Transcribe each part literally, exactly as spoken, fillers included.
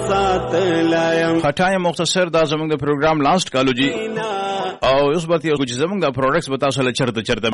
خټای مختصر دا زموږ د پروګرام لاست کالو جی او اوس به یو چې زموږ د پروډکټس به تاسو له چرته چرته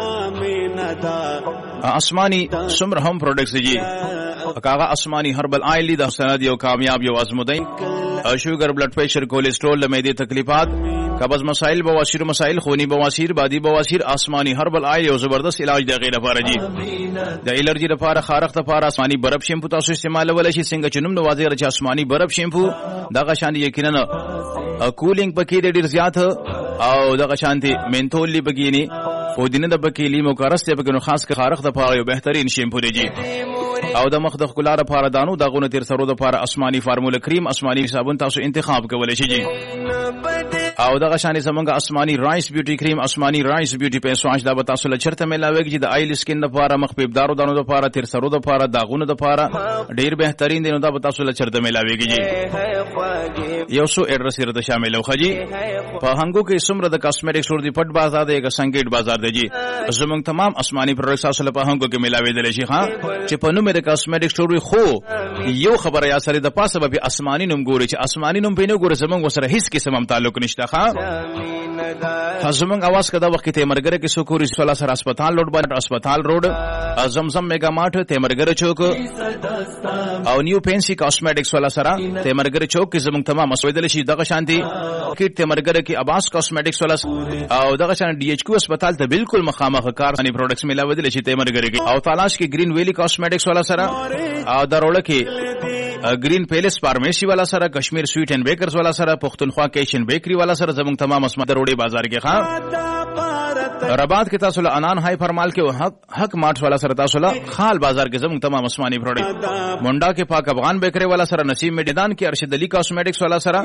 آسمانی سمر هم پروډکټس جی کاغه آسمانی هربل آیلی د سند یو کامیاب یو ازمودین شوګر بلډ پریشر کولیسټرول د معدې تکلیفات قبض مسائل بواسیر مسائل خونی بواسیر بادی بواسیر آسمانی هربل آیل یو زبردست علاج د غیر لپاره جی د الرجی لپاره خارق لپاره آسمانی برف شیمپو تاسو استعمال ولای شي څنګه چې نوم د واضح رچ آسمانی برف شیمپو دغه شان یقینا کولینګ پکې د ډیر زیات او دغه شانتي منتول لی بګینی پودینه د بکې لیمو کارسته بګنو خاص که خارق لپاره یو بهترین شیمپو دی جی او د مخ د ښکلا لپاره دانو دغه تیر سرو لپاره آسمانی فارموله کریم آسمانی صابون تاسو انتخاب کولای شئ جی او دغه شان زمونږ آسمانی رایس بیوټي کریم آسمانی رایس بیوټي پیس واش دا به تاسو له چرته ملاويږي د آیل سکین لپاره مخ په دارو دانو لپاره تیر سرو لپاره داغونو لپاره ډیر بهترین دی نو دا به تاسو له چرته ملاويږي جی یو سو ایڈریس یې رته شامل او خجی په هنګو کې سمره د کاسمیټک سور دی پټ بازار دی که سنگیټ بازار دی جی زمونږ تمام آسمانی پروډکټس تاسو له په هنګو کې ملاوي شي ها چې په نوم د کاسمیټک سور خو یو خبره یا سره د پاسه به آسمانی نوم ګوري چې آسمانی نوم پینو ګوري زمونږ سره هیڅ قسم هم تعلق نشته ها زمونږ आवाज کدا وخت ته مرګره کې سکوري سولا سره هسپتال روډ باندې هسپتال روډ زمزم میگا مارټ ته مرګره چوک او نیو پینسی کاسمیټک سولا سره ته مرګره چوک کې زمونږ تمام مسویدل شي دغه شانتي کیټ ته مرګره کې عباس کاسمیټک سولا او دغه شان ډي ایچ کیو هسپتال ته بالکل مخامخ کار باندې پروډکټس ملاوي دي شي ته مرګره کې او تلاش کې گرین ویلی کاسمیټک سولا سره او دروړه کې گرین پیلس فارمیسی والا سره کشمیر سویټ اینڈ بیکرز والا سره پختونخوا کیشن بیکری والا سره زموږ تمام اسمه دروړي بازار کې ښا رباط کې تاسو له انان هاي فرمال کې حق حق مارټ والا سره تاسو له خال بازار کې زموږ تمام اسماني پروډکټ منډا کې پاک افغان بیکری والا سره نسیم میدان کې ارشد علي کاسمیټکس والا سره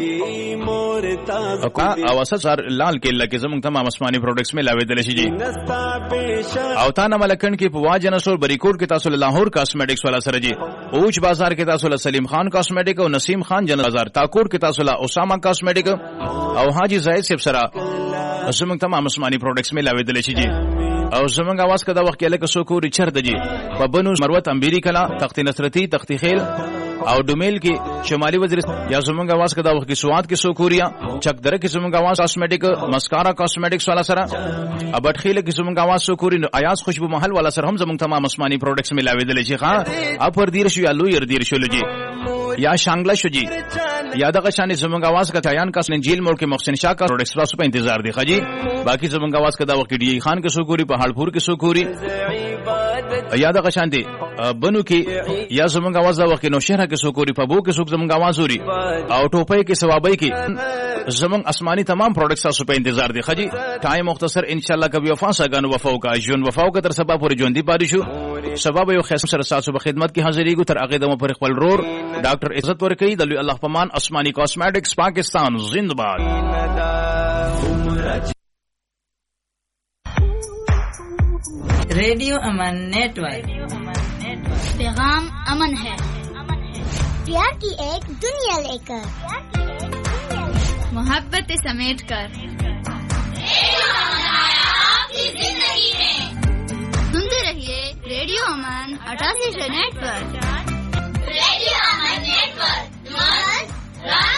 او اساس لال کې لکه زموږ تمام اسماني پروډکټس ملاوي دي شي جی او تا نه ملکن کې په واجنسور بریکوټ کې تاسو له لاهور کاسمیټکس والا سره جی اوچ بازار کې تاسو له سلیم خان کاسمیټک او نسیم خان جن بازار تاکور کې تاسو له اسامه کاسمیټک او حاجی زاهد صاحب سره زموږ تمام آسمانی پروډکټس ملاوي دي شي جی او زموږ आवाज کدا وخت کې لکه سوکوري چرته جی په بنو مروت امبيري کلا تخت نصرتي تخت خیل او ډومیل کې شمالي وزیر یا زموږ आवाज کدا وخت کې سواد کې سوکوریا چک در کې زموږ आवाज کاسمیټک مسکارا کاسمیټکس والا سره ابټ خیل کې زموږ आवाज سوکوري ایاز خوشبو محل والا سره هم زموږ تمام آسمانی پروډکټس ملاوي دي شي ښا اپر دیر شو یا لویر دیر شو لجی یا شانګلا شو جی یا دغه شان زموږ आवाज کا چایان کا سنجیل موړ کې محسن شاه کا پروډکټس په انتظار دی خجی باقی زموږ आवाज کدا وخت ډی خان کې سوکوري په هالپور کې سوکوري یا دغه شان دی بنو کې یا زموږ आवाज دا وخت نو شهر کې سوکوري په بو کې سوک زموږ आवाज وري او ټوپۍ کې ثوابای کې زموږ آسمانی تمام پروډکټس تاسو په انتظار دی خجی ټایم مختصر ان شاء الله کبي وفا ساګانو وفاو کا جون وفاو کا تر سبا پورې ژوند دی پاره شو سبب یو خاص سره تاسو په خدمت کې حاضرې ګو تر هغه دمو پر خپل رور ډاکټر عزت ورکړي د الله پمان آسمانی کاسمیټکس پاکستان زنده‌باد रेडियो अमन नेटवर्क पैगाम अमन है प्यार की एक दुनिया लेकर मोहब्बत समेट कर आपकी जिंदगी में सुनते रहिए रेडियो अमन अठासी नेटवर्क रेडियो अमन नेटवर्क